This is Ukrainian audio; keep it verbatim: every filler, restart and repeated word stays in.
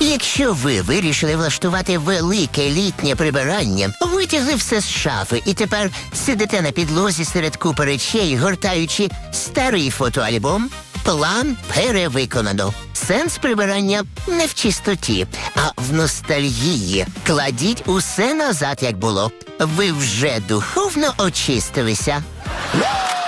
Якщо ви вирішили влаштувати велике літнє прибирання, витягли все з шафи і тепер сидите на підлозі серед купи речей, гортаючи старий фотоальбом, план перевиконано. Сенс прибирання не в чистоті, а в ностальгії. Кладіть усе назад, як було. Ви вже духовно очистилися.